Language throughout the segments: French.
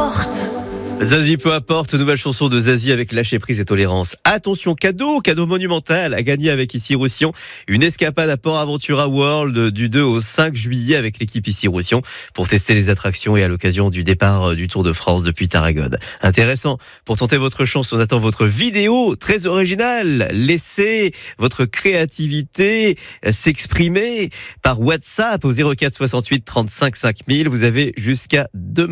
importe. Zazie, peu importe, nouvelle chanson de Zazie avec lâcher prise et tolérance. Attention, cadeau monumental à gagner avec Ici Roussillon. Une escapade à Port Aventura World du 2 au 5 juillet avec l'équipe Ici Roussillon pour tester les attractions et à l'occasion du départ du Tour de France depuis Tarragone. Intéressant. Pour tenter votre chance, on attend votre vidéo très originale. Laissez votre créativité s'exprimer par WhatsApp au 04 68 35 5000. Vous avez jusqu'à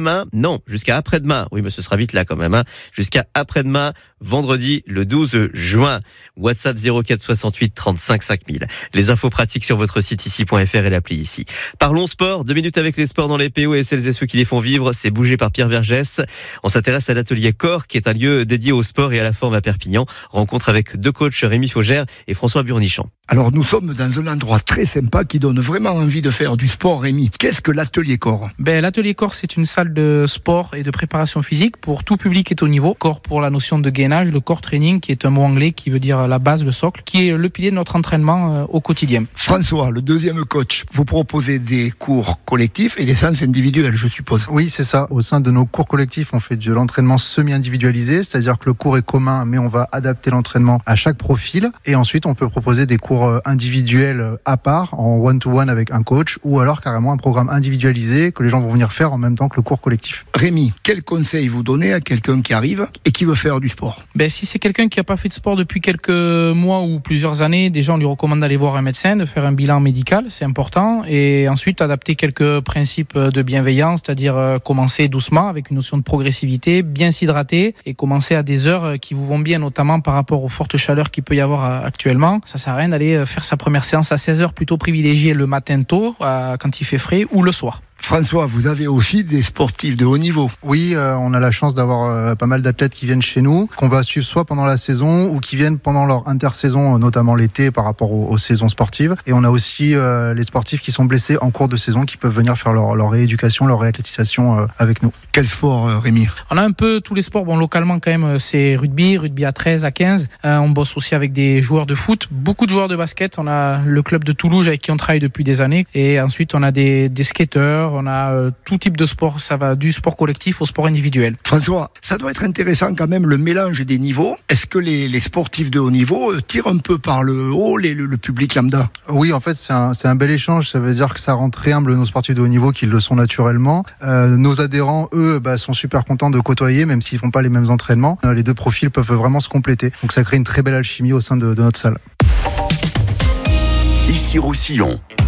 après-demain. Oui, mais ce sera vite là quand même, jusqu'à après-demain, vendredi le 12 juin. WhatsApp 04 68 35 5000. Les infos pratiques sur votre site ici.fr et l'appli Ici. Parlons sport, 2 minutes avec les sports dans les PO et celles et ceux qui les font vivre. C'est bougé par Pierre Vergès. On s'intéresse à l'atelier Corps, qui est un lieu dédié au sport et à la forme à Perpignan. Rencontre avec deux coachs, Rémi Faugère et François Burnichon. Alors nous sommes dans un endroit très sympa qui donne vraiment envie de faire du sport, Rémi. Qu'est-ce que l'atelier Corps ? L'atelier Corps, c'est une salle de sport et de préparation physique pour tout public et tout niveau. Corps pour la notion de gainage, le core training qui est un mot anglais qui veut dire la base, le socle, qui est le pilier de notre entraînement au quotidien. François, le deuxième coach, vous proposez des cours collectifs et des séances individuelles, je suppose. Oui, c'est ça. Au sein de nos cours collectifs, on fait de l'entraînement semi-individualisé, c'est-à-dire que le cours est commun, mais on va adapter l'entraînement à chaque profil. Et ensuite, on peut proposer des cours individuels à part, en one-to-one avec un coach, ou alors carrément un programme individualisé que les gens vont venir faire en même temps que le cours collectif. Rémi, quel conseil vous donnez à quelqu'un qui arrive et qui veut faire du sport ? Si c'est quelqu'un qui n'a pas fait de sport depuis quelques mois ou plusieurs années, déjà on lui recommande d'aller voir un médecin, de faire un bilan médical, c'est important, et ensuite adapter quelques principes de bienveillance, c'est-à-dire commencer doucement avec une notion de progressivité, bien s'hydrater et commencer à des heures qui vous vont bien, notamment par rapport aux fortes chaleurs qu'il peut y avoir actuellement. Ça sert à rien d'aller faire sa première séance à 16h, plutôt privilégier le matin tôt, quand il fait frais, ou le soir. François, vous avez aussi des sportifs de haut niveau. Oui, on a la chance d'avoir pas mal d'athlètes qui viennent chez nous, qu'on va suivre soit pendant la saison ou qui viennent pendant leur intersaison, notamment l'été par rapport aux saisons sportives. Et on a aussi les sportifs qui sont blessés en cours de saison qui peuvent venir faire leur rééducation, leur réathlétisation avec nous. Quel sport, Rémi ? On a un peu tous les sports. Localement quand même, c'est rugby à 13, à 15. On bosse aussi avec des joueurs de foot, beaucoup de joueurs de basket. On a le club de Toulouse avec qui on travaille depuis des années. Et ensuite, on a des skateurs. On a tout type de sport, ça va du sport collectif au sport individuel. François, ça doit être intéressant quand même le mélange des niveaux. Est-ce que les sportifs de haut niveau tirent un peu par le haut le public lambda ? Oui, en fait, c'est un bel échange. Ça veut dire que ça rend très humble nos sportifs de haut niveau qui le sont naturellement. Nos adhérents, eux, sont super contents de côtoyer, même s'ils font pas les mêmes entraînements. Les deux profils peuvent vraiment se compléter. Donc ça crée une très belle alchimie au sein de notre salle. Ici Roussillon.